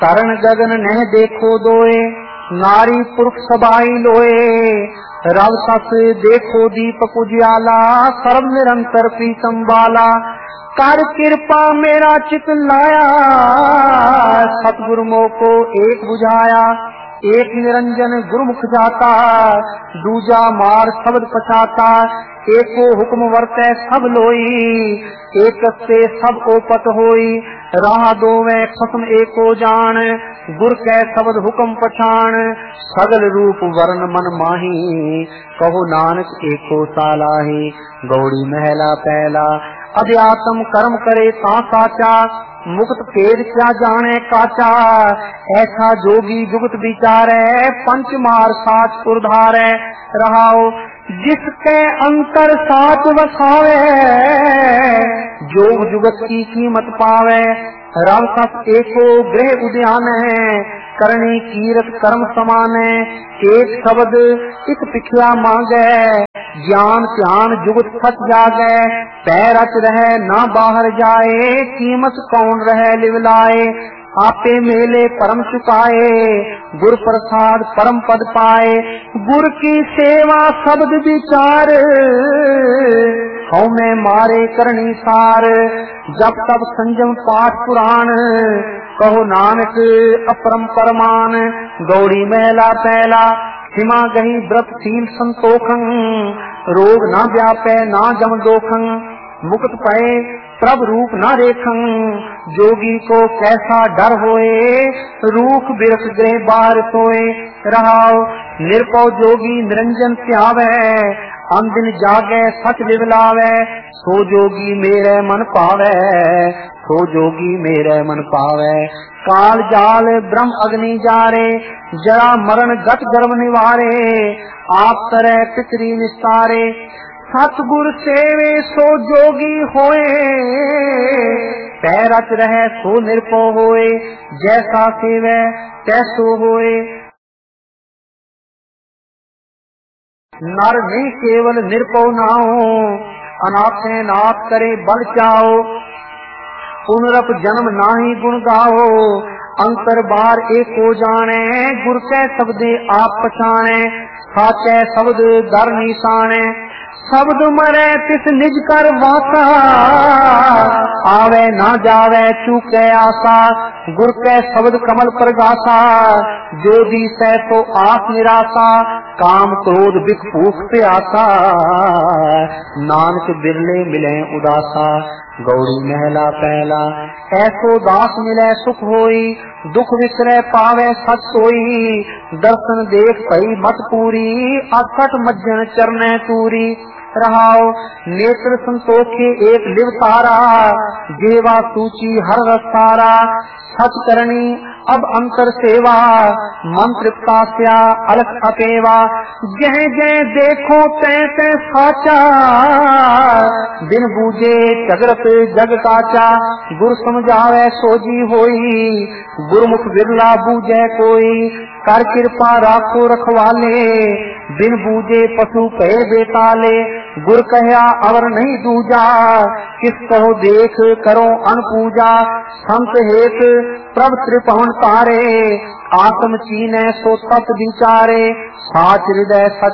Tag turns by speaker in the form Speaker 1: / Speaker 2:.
Speaker 1: करण गगन नह देखो दोए, नारी पुरुष सबाई लोए। रव सस देखो दीपक उजियाला, सर्व निरंतर प्रीतम वाला। कर कृपा मेरा चित लाया, सतगुरु मोह को एक बुझाया। एक निरंजन गुरुमुख जाता, दूजा मार शब्द पछाता। एको हुक्म वर्तै सब लोई, एक से सब ओपत होई। राह दोवे खसम एको जान, गुर कै शब्द हुक्म पछान। सगल रूप वर्ण मन माही, कहो नानक एको सालाही। गौड़ी महला पहला, अध्यात्म कर्म करे ता साचा। मुक्त भेद क्या जाने काचा, ऐसा जोगी जुगत विचारे। पंच मार साच उर्धारे, रहाओ जिसके अंतर साच वसावे। जोग जुगत की कीमत पावे, रव सस एको गृह उद्यान है। करनी कीरत कर्म समान है, एक शब्द इस पिछला मांगे। ज्ञान ध्यान जुगत सच जागे, पैर रच रहे ना बाहर जाए। कीमत कौन रहे लिवलाए, आपे मेले परम चुकाए। गुर प्रसाद परम पद पाए, गुर की सेवा शब्द विचार। हौ में मारे करनी सार, जब तब संजम पाठ पुराण। कहो नानक अपरम परमान, गौड़ी महला पहला। हिमा गही व्रत शील संतोखं, रोग ना व्यापे ना जम दोखं। मुक्त पए प्रभ रूप न रेखं, जोगी को कैसा डर होए। रूख बिरख गृह बाहर सोए, रहाओ निरपौ जोगी निरंजन त्यावे। अंदिन जागे सच लिवलावे, सो जोगी मेरे मन पावे। सो जोगी मेरे मन पावे। काल जाल ब्रह्म अग्नि जारे, जरा मरण गत गर्भ निवारे। आप तरह पितरी निस्तारे, सतगुर सेवे सो जोगी होए। पैर रच रहे सो निरपो होए, जैसा सेवे तैसो होए। नर नहीं केवल निरपो नाओ, अनाथे नाथ करे बल चाओ। पुनरप जन्म नाही गुण गाओ, अंतर बार एको जाने। गुर कै शब्दे आप पछाने, साचे शब्द दर निशाने। शब्द मरे तिस निज कर वासा, आवे ना जावे चूके आशा। गुर कै शब्द कमल प्रगासा, जो दिसै तो आस निराशा। काम क्रोध बिख भूख प्यासा, नानक बिरले मिले उदासा। गौड़ी महला पहला, ऐसो दास मिले सुख होई। दुख विसरे पावे सच सोई। दर्शन देख पई मत पूरी, अखट मज्जन चरने तूरी। रहाओ नेत्र संतोखे एक लिव तारा, जेवा सूची हर रसारा। सच करनी अब अंतर सेवा, मंत्र कास्या अलख अपेवा। जह जह देखो तै तै साचा, बिन बूझे जगत जग काचा। गुर समझावे सोजी होई, गुरमुख बिरला बूझे कोई। कर कृपा राखो रखवाले, बिन बूझे पशु कहे बेताले। गुर कहया अवर नहीं दूजा, किस कहो देख करो अनपूजा। संत हेत प्रभ त्रिभुवन तारे, आत्म चीने सो तत् विचारे। साच हृदय सच